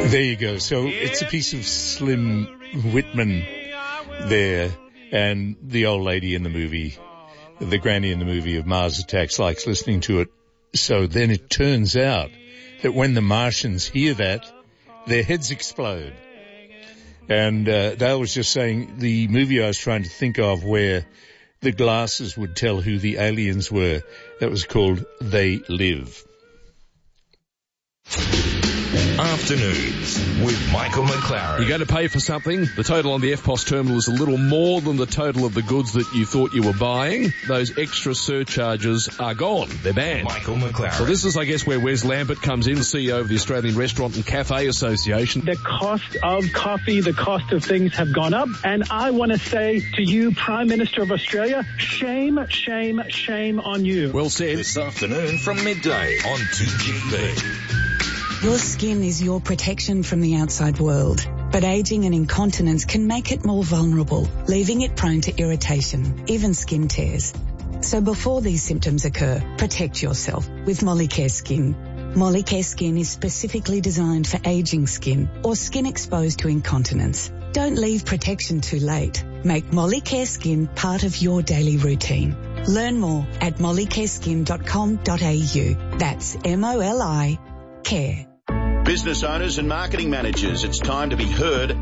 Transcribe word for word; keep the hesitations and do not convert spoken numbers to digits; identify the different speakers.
Speaker 1: There you go. So it's a piece of Slim Whitman there, and the old lady in the movie, the granny in the movie of Mars Attacks, likes listening to it. So then it turns out that when the Martians hear that, their heads explode. And uh, Dale was just saying the movie I was trying to think of where the glasses would tell who the aliens were, that was called They Live.
Speaker 2: Afternoons with Michael McLaren.
Speaker 3: You're going to pay for something. The total on the F P O S terminal is a little more than the total of the goods that you thought you were buying. Those extra surcharges are gone. They're banned.
Speaker 2: Michael McLaren.
Speaker 3: So this is, I guess, where Wes Lambert comes in, C E O of the Australian Restaurant and Cafe Association.
Speaker 4: The cost of coffee, the cost of things have gone up. And I want to say to you, Prime Minister of Australia, shame, shame, shame on you.
Speaker 3: Well said.
Speaker 2: This afternoon from midday on two G B.
Speaker 5: Your skin is your protection from the outside world, but aging and incontinence can make it more vulnerable, leaving it prone to irritation, even skin tears. So before these symptoms occur, protect yourself with Molicare Skin. Molicare Skin is specifically designed for aging skin or skin exposed to incontinence. Don't leave protection too late. Make Molicare Skin part of your daily routine. Learn more at molicare skin dot com dot a u. That's M O L I care.
Speaker 6: Business owners and marketing managers, it's time to be heard